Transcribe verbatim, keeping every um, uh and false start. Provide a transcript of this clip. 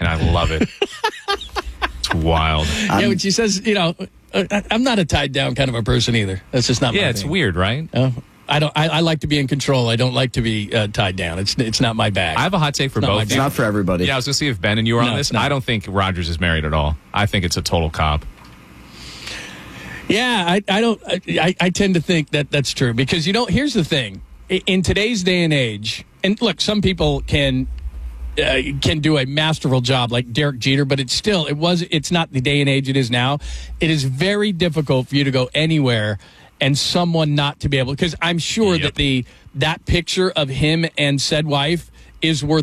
and I love it. It's wild. Yeah, when she says, you know, uh, I'm not a tied down kind of a person either. That's just not my Yeah, it's thing. weird, right? Uh, I don't. I, I like to be in control. I don't like to be uh, tied down. It's it's not my bag. I have a hot take for It's not my both. bag. It's not for everybody. Yeah, I was going to see if Ben and you were No, on this. no. I don't think Rodgers is married at all. I think it's a total cop. Yeah, I, I don't. I, I tend to think that that's true because you know. Here's the thing: in, in today's day and age, and look, some people can uh, can do a masterful job, like Derek Jeter, but it's still it was. It's not the day and age it is now. It is very difficult for you to go anywhere and someone not to be able, because I'm sure Yep. that the that picture of him and said wife is worth